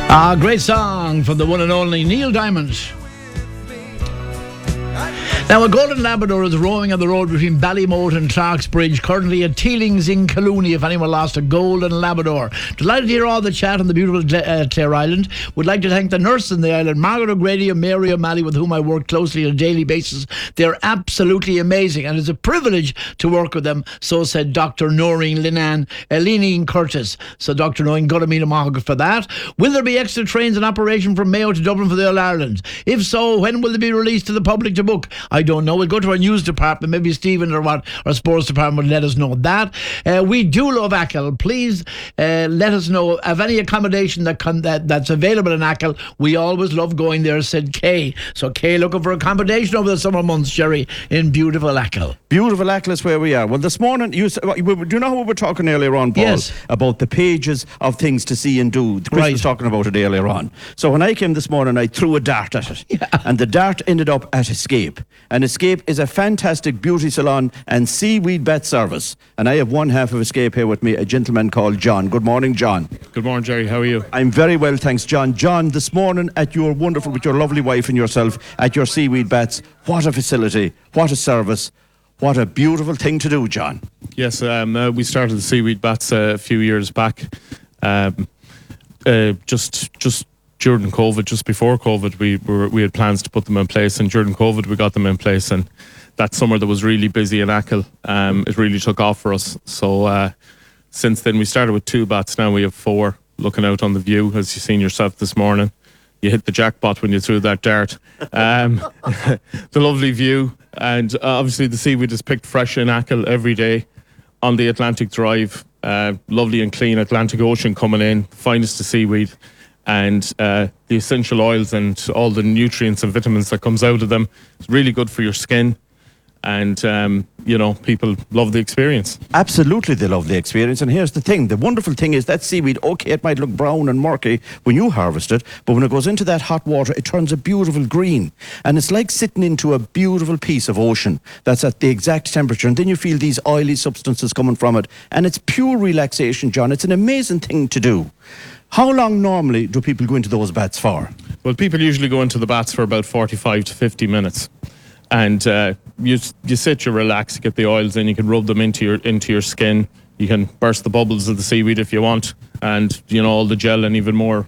Great song from the one and only Neil Diamond. Now, a golden Labrador is roaming on the road between Ballymote and Clarksbridge, currently at Teelings in Calooney, if anyone lost a golden Labrador. Delighted to hear all the chat on the beautiful Clare Island. Would like to thank the nurse in the island, Margaret O'Grady and Mary O'Malley, with whom I work closely on a daily basis. They're absolutely amazing, and it's a privilege to work with them, so said Dr. Noreen Lenine Curtis. So Dr. Noreen, got to meet him for that. Will there be extra trains in operation from Mayo to Dublin for the All Ireland? If so, when will they be released to the public to book? I don't know. We'll go to our news department. Maybe Stephen or our sports department will let us know that. We do love Achill. Please let us know of any accommodation that's available in Achill. We always love going there, said Kay. So Kay looking for accommodation over the summer months, Jerry, in beautiful Achill. Beautiful Achill is where we are. Well, this morning, do you know how we were talking earlier on, Paul? Yes. About the pages of things to see and do. Chris was talking about it earlier on. So when I came this morning, I threw a dart at it. Yeah. And the dart ended up at Escape. And Escape is a fantastic beauty salon and seaweed bath service. And I have one half of Escape here with me, a gentleman called John. Good morning, John. Good morning, Jerry. How are you? I'm very well, thanks, John. John, this morning with your lovely wife and yourself at your seaweed baths, what a facility, what a service, what a beautiful thing to do, John. Yes, we started the seaweed baths a few years back. Just during COVID, just before COVID, we had plans to put them in place, and during COVID we got them in place, and that summer that was really busy in Achill, it really took off for us. So since then we started with 2 baths, now we have 4, looking out on the view, as you've seen yourself this morning. You hit the jackpot when you threw that dart. The lovely view, and obviously the seaweed is picked fresh in Achill every day on the Atlantic Drive. Lovely and clean Atlantic Ocean coming in, finest of seaweed. And the essential oils and all the nutrients and vitamins that comes out of them is really good for your skin. And, people love the experience. Absolutely, they love the experience. And here's the thing. The wonderful thing is that seaweed, okay, it might look brown and murky when you harvest it, but when it goes into that hot water, it turns a beautiful green. And it's like sitting into a beautiful piece of ocean that's at the exact temperature. And then you feel these oily substances coming from it. And it's pure relaxation, John. It's an amazing thing to do. How long normally do people go into those baths for? Well, people usually go into the baths for about 45 to 50 minutes. And you sit, you relax, you get the oils in, you can rub them into your skin. You can burst the bubbles of the seaweed if you want. And, all the gel and even more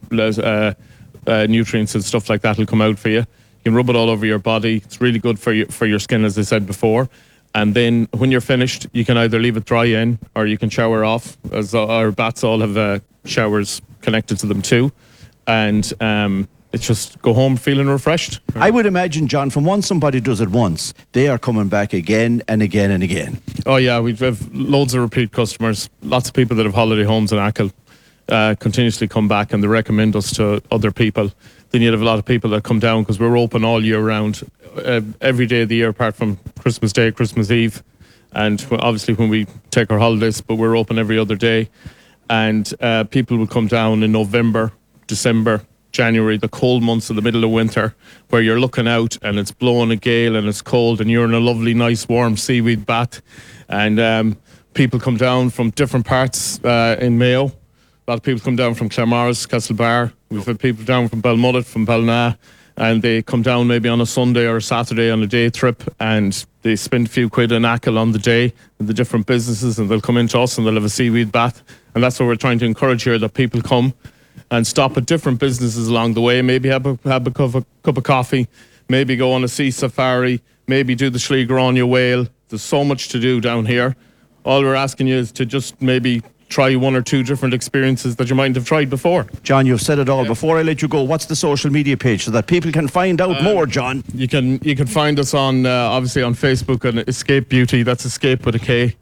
nutrients and stuff like that will come out for you. You can rub it all over your body. It's really good for your skin, as I said before. And then when you're finished, you can either leave it dry in or you can shower off, as our baths all have showers connected to them too. And it's just go home feeling refreshed. I would imagine, John, from once somebody does it once, they are coming back again and again and again. Oh yeah, we have loads of repeat customers. Lots of people that have holiday homes in Achill continuously come back and they recommend us to other people. Then you have a lot of people that come down because we're open all year round, every day of the year apart from Christmas Day, Christmas Eve, and obviously when we take our holidays, but we're open every other day. And people will come down in November, December, January, the cold months in the middle of winter, where you're looking out and it's blowing a gale and it's cold and you're in a lovely, nice, warm seaweed bath. And people come down from different parts in Mayo. A lot of people come down from Claremorris, Castlebar. We've had people down from Belmullet, from Ballina, and they come down maybe on a Sunday or a Saturday on a day trip, and they spend a few quid in Achill on the day in the different businesses, and they'll come into us and they'll have a seaweed bath. And that's what we're trying to encourage here, that people come and stop at different businesses along the way, maybe have a cup of coffee, maybe go on a sea safari, maybe do the Schliegeraunja whale. There's so much to do down here. All we're asking you is to just maybe try 1 or 2 different experiences that you might have tried before. John, you've said it all. Before I let you go, what's the social media page so that people can find out more, John? You can find us on obviously on Facebook on Escape Beauty. That's Escape with a K,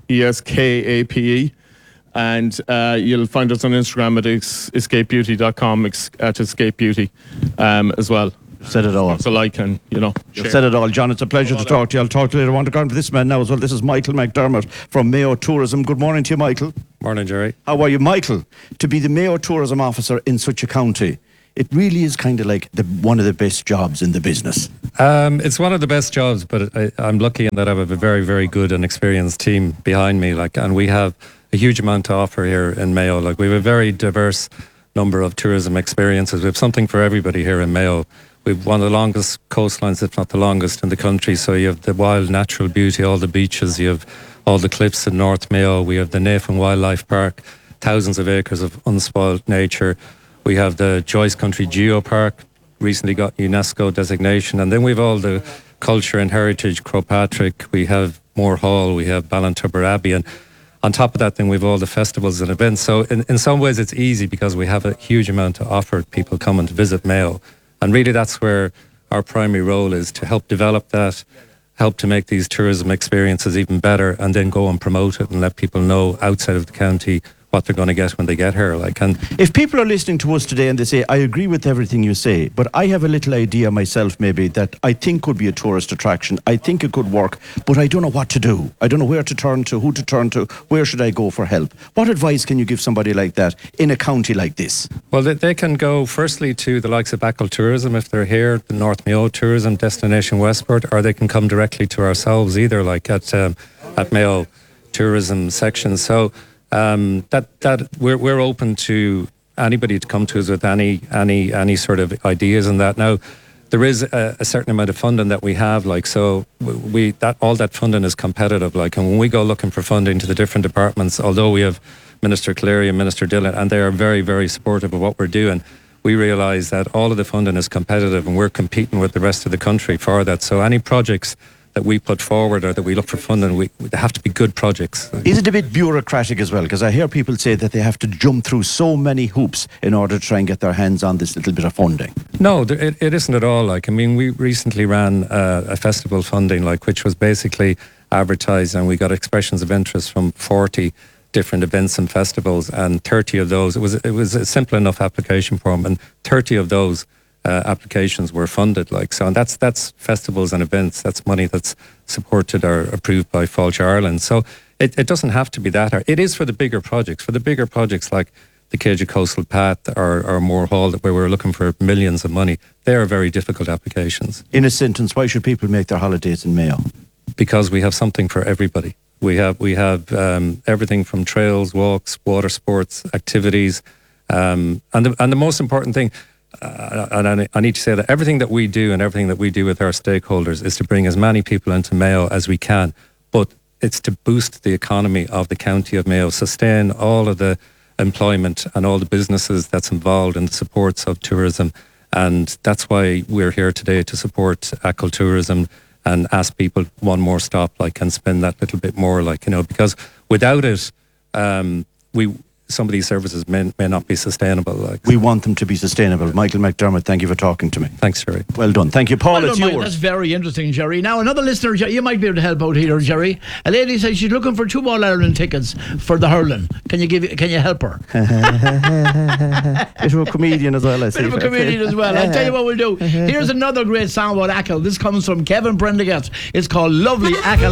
ESKAPE. And you'll find us on Instagram at escapebeauty.com, at Escape Beauty as well. Said it all. It's a like and, You've said it all, John. It's a pleasure to talk to you. I'll talk to you later. I want to go on to this man now as well. This is Michael McDermott from Mayo Tourism. Good morning to you, Michael. Morning, Jerry. How are you, Michael? To be the Mayo Tourism Officer in such a county, it really is kind of like one of the best jobs in the business. It's one of the best jobs, but I'm lucky in that I have a very, very good and experienced team behind me. And we have a huge amount to offer here in Mayo. We have a very diverse number of tourism experiences. We have something for everybody here in Mayo. We've one of the longest coastlines, if not the longest, in the country. So you have the wild natural beauty, all the beaches, you have all the cliffs in North Mayo, we have the Navan Wildlife Park, thousands of acres of unspoiled nature. We have the Joyce Country Geopark, recently got UNESCO designation. And then we have all the culture and heritage, Crowpatrick, we have Moore Hall, we have Ballintubber Abbey. And on top of that, then we have all the festivals and events. So in some ways it's easy because we have a huge amount to offer people coming to visit Mayo. And really that's where our primary role is, to help develop that, help to make these tourism experiences even better, and then go and promote it and let people know outside of the county what they're going to get when they get here. And if people are listening to us today and they say, I agree with everything you say, but I have a little idea myself maybe that I think could be a tourist attraction, I think it could work, but I don't know what to do. I don't know where to turn to, who to turn to, where should I go for help? What advice can you give somebody like that in a county like this? Well, they can go firstly to the likes of Achill Tourism if they're here, the North Mayo Tourism, Destination Westport, or they can come directly to ourselves either, like at Mayo Tourism section. So that we're open to anybody to come to us with any sort of ideas on that. Now, there is a certain amount of funding that we have, so all that funding is competitive, and when we go looking for funding to the different departments, although we have Minister Cleary and Minister Dillon, and they are very, very supportive of what we're doing, we realise that all of the funding is competitive and we're competing with the rest of the country for that. So any projects that we put forward or that we look for funding, they have to be good projects. Is it a bit bureaucratic as well? Because I hear people say that they have to jump through so many hoops in order to try and get their hands on this little bit of funding. No, it isn't at all. We recently ran a festival funding, which was basically advertised, and we got expressions of interest from 40 different events and festivals, and 30 of those, it was a simple enough application form, and 30 of those applications were funded. So, and that's festivals and events. That's money that's supported or approved by Fáilte Ireland. So it doesn't have to be that hard. It is for the bigger projects. For the bigger projects like the Céide Coastal Path or Moore Hall, where we're looking for millions of money, they are very difficult applications. In a sentence, why should people make their holidays in Mayo? Because we have something for everybody. We have everything from trails, walks, water sports, activities, and the most important thing. And I need to say that everything that we do and everything that we do with our stakeholders is to bring as many people into Mayo as we can, but it's to boost the economy of the county of Mayo, sustain all of the employment and all the businesses that's involved in the supports of tourism. And that's why we're here today, to support Achill Tourism and ask people one more stop, and spend that little bit more, because without it, some of these services may not be sustainable. We want them to be sustainable. Michael McDermott, thank you for talking to me. Thanks, Jerry. Well done. Thank you, Paul. Well it's done, yours. Mike. That's very interesting, Jerry. Now, another listener, you might be able to help out here, Jerry. A lady says she's looking for 2 All-Ireland tickets for the hurling. Can you help her? Bit of a comedian as well, I see. Bit of a comedian as well. I'll tell you what we'll do. Here's another great song about Achill. This comes from Kevin Prendergast. It's called Lovely Achill.